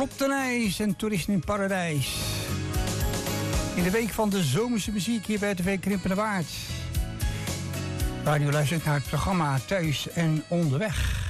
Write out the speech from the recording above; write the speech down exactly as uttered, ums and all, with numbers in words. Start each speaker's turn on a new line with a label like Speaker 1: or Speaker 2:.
Speaker 1: Rob de Nijs en Toeristen in Paradijs. In de week van de zomerse muziek hier bij T V Krimpende Waard. Waar u luistert naar het programma Thuis en Onderweg.